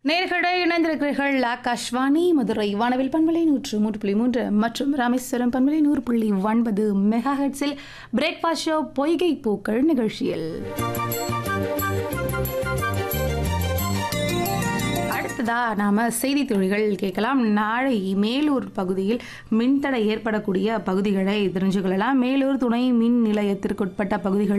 நேயர்களே இணைந்திருக்கிறீர்கள் ஆகாஷ்வாணி மதுரை வானவில் பண்பலை 103.3 மற்றும் ராமேஸ்வரம் பண்பலை 100.9 மெகாஹெர்ட்ஸில் பிரேக்ஃபாஸ்ட் ஷோ பொய்கை பூக்கள் நிகழ்ச்சியில் நாம செய்தி துளிகள் கேட்கலாம். நாளை மேலூர் பகுதியில் மின்தடை ஏற்படக்கூடிய பகுதிகளை தெரிஞ்சுக்கொள்ளலாம். மேலூர் துணை மின் நிலையத்திற்குட்பட்ட பகுதிகள்